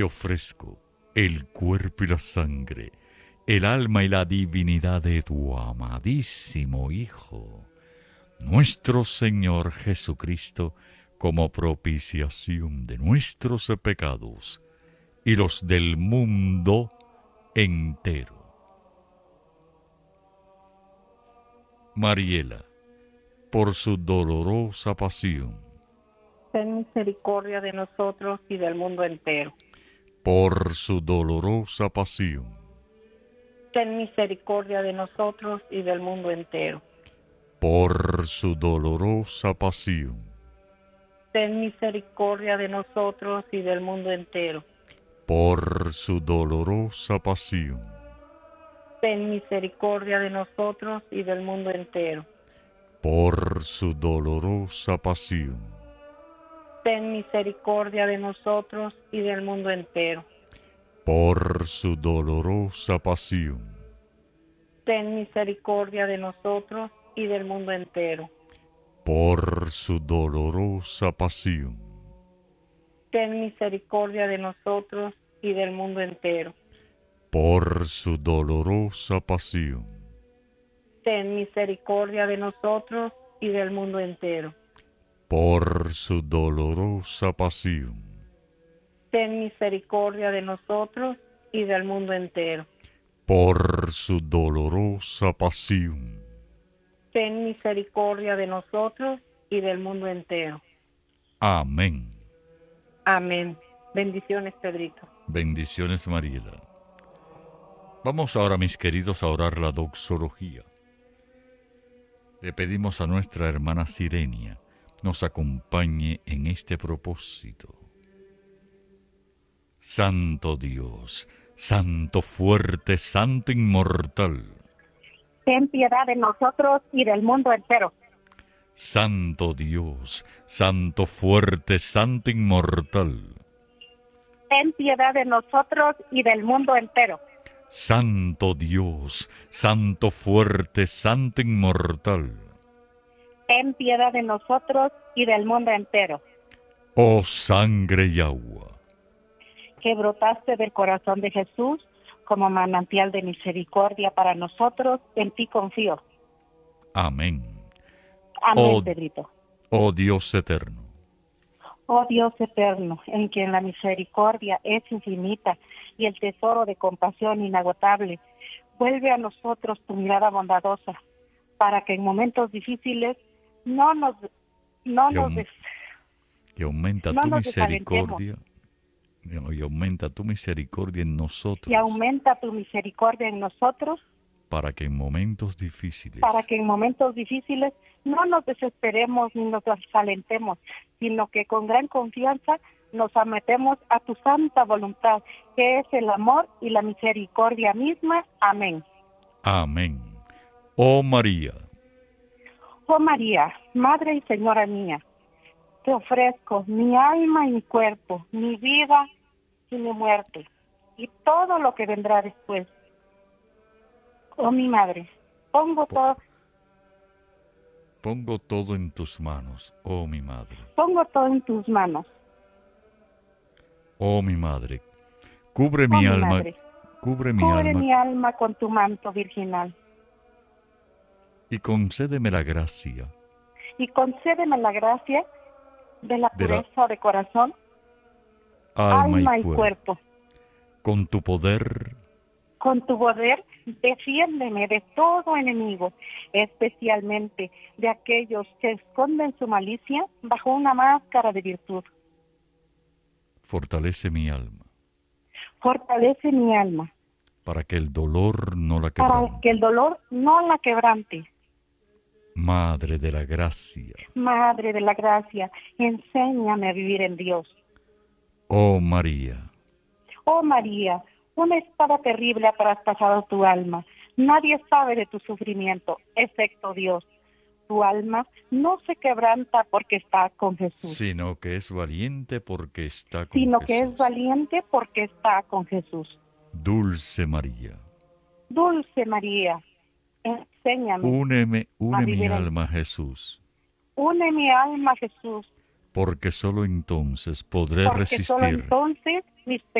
te ofrezco el cuerpo y la sangre, el alma y la divinidad de tu amadísimo Hijo, nuestro Señor Jesucristo, como propiciación de nuestros pecados y los del mundo entero. Mariela, por su dolorosa pasión, ten misericordia de nosotros y del mundo entero. por su dolorosa pasión, Ten misericordia de nosotros y del mundo entero. por su dolorosa pasión, Ten misericordia de nosotros y del mundo entero. por su dolorosa pasión, Ten misericordia de nosotros y del mundo entero. por su dolorosa pasión, Ten misericordia de nosotros y del mundo entero. por su dolorosa pasión, Ten misericordia de nosotros y del mundo entero. por su dolorosa pasión, Ten misericordia de nosotros y del mundo entero. por su dolorosa pasión, Ten misericordia de nosotros y del mundo entero. por su dolorosa pasión, Ten misericordia de nosotros y del mundo entero. por su dolorosa pasión. Ten misericordia de nosotros y del mundo entero. Amén. Amén. Bendiciones, Pedrito. Bendiciones, Mariela. Vamos ahora, mis queridos, a orar la doxología. Le pedimos a nuestra hermana Sirenia nos acompañe en este propósito. Santo Dios, Santo fuerte, Santo inmortal. Ten piedad de nosotros y del mundo entero. Santo Dios, Santo fuerte, Santo inmortal. Ten piedad de nosotros y del mundo entero. Santo Dios, Santo fuerte, Santo inmortal. Ten piedad de nosotros y del mundo entero. Oh sangre y agua, Que brotaste del corazón de Jesús como manantial de misericordia para nosotros, en ti confío. amén. Amén, Pedrito. Oh Dios eterno, Oh Dios eterno, en quien la misericordia es infinita y el tesoro de compasión inagotable, vuelve a nosotros tu mirada bondadosa, para que en momentos difíciles no nos que aumenta no tu nos misericordia, y aumenta tu misericordia en nosotros, y aumenta tu misericordia en nosotros, para que en momentos difíciles no nos desesperemos ni nos desalentemos, sino que con gran confianza nos sometemos a tu santa voluntad, que es el amor y la misericordia misma. Amén. amén. Oh María, Oh María, Madre y Señora mía, te ofrezco mi alma y mi cuerpo, mi vida y mi muerte, y todo lo que vendrá después. Oh mi Madre, pongo todo en tus manos, oh mi Madre. Pongo todo en tus manos. Oh mi Madre, cubre Oh mi mi alma, Madre, cubre mi cubre alma mi alma con tu manto virginal y concédeme la gracia y concédeme la gracia de la de la pureza de corazón, alma y cuerpo. Con tu poder, Con tu poder, defiéndeme de todo enemigo, especialmente de aquellos que esconden su malicia bajo una máscara de virtud. fortalece mi alma, Fortalece mi alma, para que el dolor no la para quebrante. que el dolor no la quebrante. Madre de la gracia, Madre de la gracia, enséñame a vivir en Dios. oh María, Oh María, una espada terrible ha traspasado tu alma. Nadie sabe de tu sufrimiento, excepto Dios. Tu alma no se quebranta porque está con Jesús, sino que es valiente porque está con sino Jesús. que es valiente porque está con Jesús. Dulce María, Dulce María, enséñame une a mi vivir en- alma a Jesús, Une mi alma a Jesús, porque solo entonces podré porque solo resistir entonces mis